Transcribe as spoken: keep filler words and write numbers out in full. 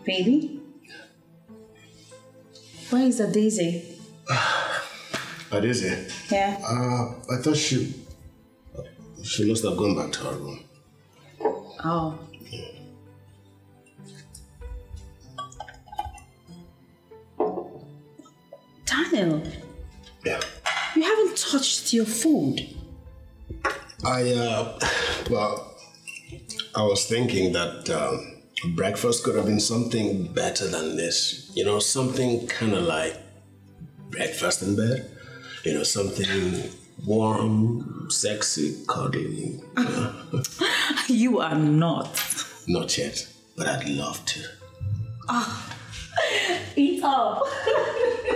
Baby? Where is the Daisy? A Daisy? Yeah. Uh, I thought she... She must have gone back to her room. Oh. Daniel. Yeah. You haven't touched your food. I, uh... Well, I was thinking that um, breakfast could have been something better than this. You know, something kind of like breakfast in bed. You know, something warm, sexy, cuddly. You know? You are not. Not yet, but I'd love to. Ah, eat up.